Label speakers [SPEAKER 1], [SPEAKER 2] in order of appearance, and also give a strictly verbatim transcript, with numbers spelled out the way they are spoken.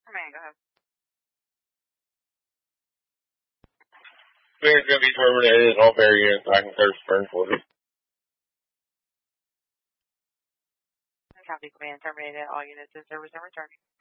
[SPEAKER 1] Command, go ahead.
[SPEAKER 2] Clearance going to be terminated. All fair units back in service burn quarters.
[SPEAKER 1] Copy, command terminated. All units in service and returning.